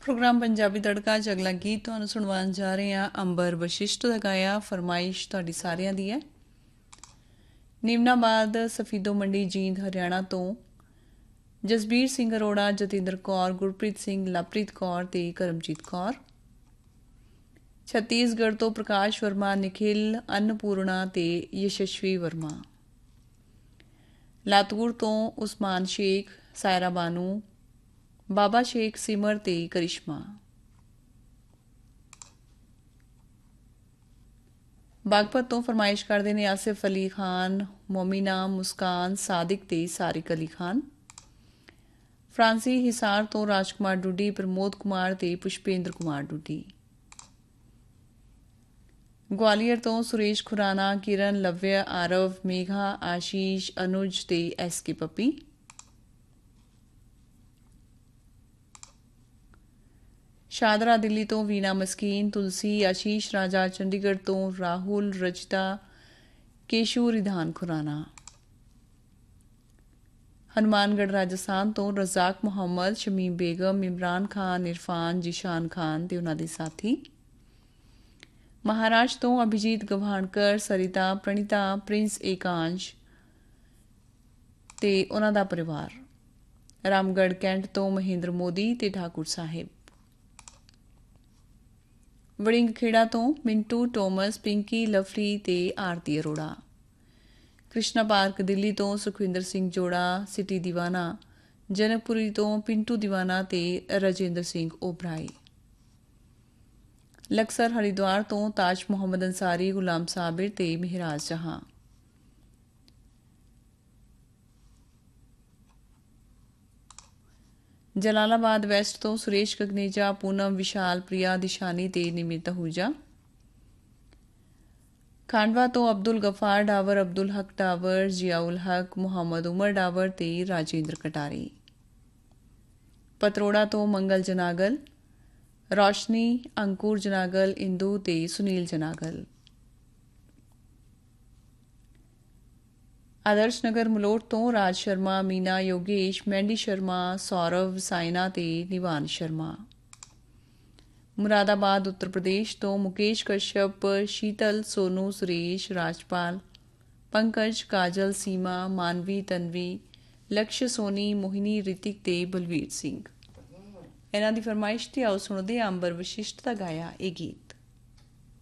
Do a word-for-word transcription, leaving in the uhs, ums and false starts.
Programme Punjabi तड़का च अगला गीत तुहानूं सुणवान जा रहे हैं अंबर वशिष्ठ दा गाया फरमाइश तुहाडी सारियां दी है। नीमनाबाद सफीदो मंडी जींद हरियाणा तो जसबीर सिंह अरोड़ा जतिंदर कौर गुरप्रीत सिंह लवप्रीत कौर ते करमजीत कौर। छत्तीसगढ़ तो प्रकाश वर्मा निखिल अन्नपूर्णा ते यशस्वी वर्मा। लातूर तो उस्मान शेख सायरा बानू बाबा शेख सिमर ते करिश्मा। बागपत तो फरमाइश करते ने आसिफ अली खान मोमिना मुस्कान सादिक ते सारिक अली खान। फ्रांसी हिसार तो राजकुमार डुडी प्रमोद कुमार ते पुष्पेंद्र कुमार डुडी। ग्वालियर तो सुरेश खुराना किरण लव्य आरव मेघा आशीष अनुज ते एस के पप्पी। शादरा दिल्ली तो वीना मस्कीन तुलसी आशीष राजा चंडीगढ़ तो राहुल रजता केशु रिधान खुराना। हनुमानगढ़ राजस्थान तो रजाक मुहम्मद शमीम बेगम इमरान खान इरफान जिशान खान ते उन्हां दे साथी। महाराष्ट्र तो अभिजीत गवाणकर सरिता प्रणीता प्रिंस एकांश ते उन्हां दा परिवार। रामगढ़ कैंट तो महेंद्र मोदी ते ठाकुर साहिब। वड़िंग खेड़ा तो मिंटू टोमस पिंकी लफरी ते आरती अरोड़ा। कृष्णा पार्क दिल्ली तो सुखविंदर सिंह जोड़ा सिटी दीवाना जनकपुरी तो पिंटू दीवाना ते राजेंद्र सिंह ओबराई। लक्सर हरिद्वार तो ताज मोहम्मद अंसारी गुलाम साबिर ते मेहराज जहां। जलालाबाद वेस्ट तो सुरेश गगनेजा पूनम विशाल प्रिया दिशानी ते निमित आहूजा। खांडवा तो अब्दुल गफार डावर अब्दुल हक डावर जियाउल हक मोहम्मद उमर डावर ते राजेंद्र कटारी। पतरोड़ा तो मंगल जनागल रोशनी अंकुर जनागल इंदू ते सुनील जनागल। आदर्श नगर मलोट तो राज शर्मा मीना योगेश मैंडी शर्मा सौरभ साइना ते निवान शर्मा। मुरादाबाद उत्तर प्रदेश तो मुकेश कश्यप शीतल सोनू सुरेश राजपाल पंकज काजल सीमा मानवी तनवी लक्ष्य सोनी मोहिनी रितिक ते बलवीर सिंह। इन्हां दी फरमाइश ते आओ सुणदे अंबर वशिष्ठ दा गाया ये गीत।